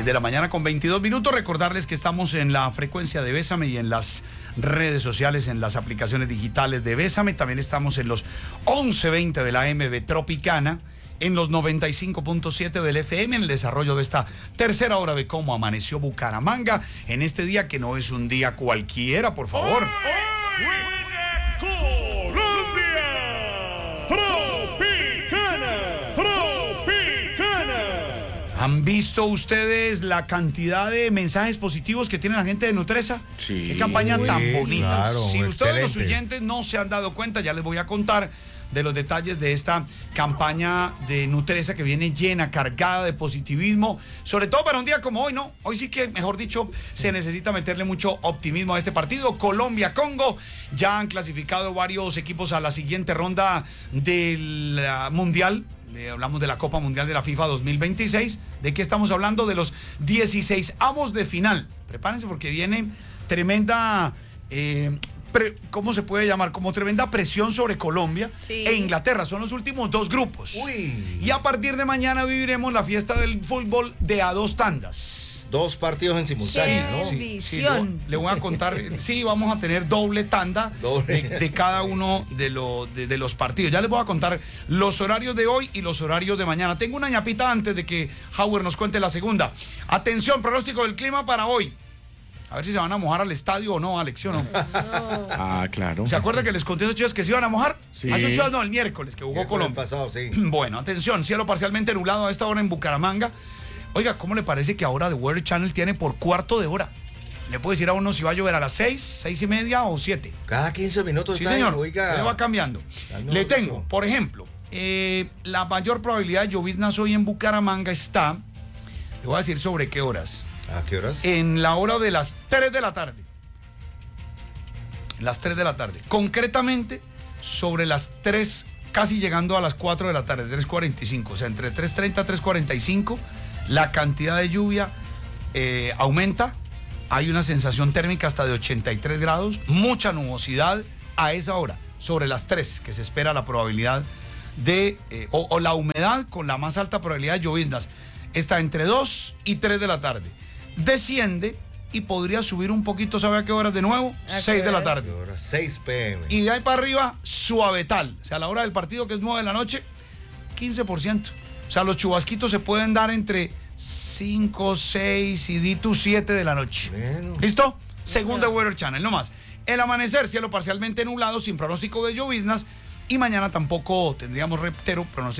de la mañana con 22 minutos. Recordarles que estamos en la frecuencia de Bésame y en las redes sociales, en las aplicaciones digitales de Bésame. También estamos en los 11:20 de la MB Tropicana, en los 95.7 del FM, en el desarrollo de esta tercera hora de cómo amaneció Bucaramanga en este día que no es un día cualquiera, por favor. ¿Han visto ustedes la cantidad de mensajes positivos que tiene la gente de Nutresa? Sí. Qué campaña tan bonita. Claro, si ustedes los excelente. oyentes no se han dado cuenta, ya les voy a contar de los detalles de esta campaña de Nutresa que viene llena, cargada de positivismo, sobre todo para un día como hoy, ¿no? Hoy sí que, mejor dicho, se necesita meterle mucho optimismo a este partido. Colombia-Congo, ya han clasificado varios equipos a la siguiente ronda del Mundial. Hablamos de la Copa Mundial de la FIFA 2026. ¿De qué estamos hablando? De los 16avos de final. Prepárense porque viene tremenda... ¿cómo se puede llamar? Como tremenda presión sobre Colombia e Inglaterra. Son los últimos dos grupos. Uy. Y a partir de mañana viviremos la fiesta del fútbol de a dos tandas. Dos partidos en simultáneo, ¿no? Sí, le voy a contar. Sí, vamos a tener doble tanda de cada uno de los partidos. Ya les voy a contar los horarios de hoy y los horarios de mañana. Tengo una ñapita antes de que Howard nos cuente la segunda. Atención, pronóstico del clima para hoy. A ver si se van a mojar al estadio o no, Alex, ¿sí o no? Ah, claro. ¿Se acuerda que les conté a esos chicos que se iban a mojar? Sí. A esos chicos no, el miércoles que jugó Colombia. Pasado, sí. Bueno, atención, cielo parcialmente nublado a esta hora en Bucaramanga. Oiga, ¿cómo le parece que ahora The Weather Channel tiene por cuarto de hora? Le puedo decir a uno si va a llover a las 6, 6:30 o 7. Cada 15 minutos Sí, está señor, oiga. le va cambiando. Le tengo, por ejemplo, la mayor probabilidad de lloviznas hoy en Bucaramanga está, le voy a decir sobre qué horas. ¿A qué horas? En la hora de las 3 de la tarde. Las 3 de la tarde. Concretamente, sobre las 3, casi llegando a las 4 de la tarde, 3:45. O sea, entre 3:30 y 3:45, la cantidad de lluvia aumenta. Hay una sensación térmica hasta de 83 grados. Mucha nubosidad a esa hora. Sobre las 3, que se espera la probabilidad de... o la humedad con la más alta probabilidad de lloviznas. Está entre 2 y 3 de la tarde. Desciende y podría subir un poquito, ¿sabe a qué horas de nuevo? 6 de la tarde. 6 p.m. Y de ahí para arriba, suavetal. O sea, a la hora del partido, que es 9 de la noche, 15%. O sea, los chubasquitos se pueden dar entre 5, 6 y di tú 7 de la noche. Bueno. ¿Listo? Segunda Weather Channel, no más. El amanecer, cielo parcialmente nublado, sin pronóstico de lloviznas. Y mañana tampoco tendríamos pronóstico